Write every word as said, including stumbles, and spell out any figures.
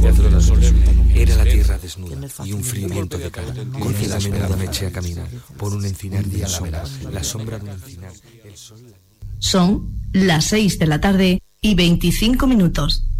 pedazos de sol. Era la tierra desnuda y un frío viento de cara. Corcí la menuda me eché a caminar por un encinar de sombra, la sombra de un encinar. El sol... Son las seis de la tarde y veinticinco minutos.